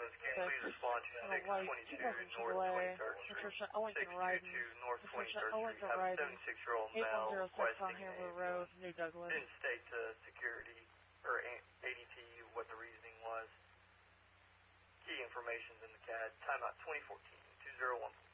ambulance, can you please respond to 622 North 23rd Street? 622 North 23rd Street. Have a 76-year-old male requesting an ambulance. New Douglas. Didn't state to security or ADT what the reasoning was. Key information's in the CAD. Timeout 2014-201.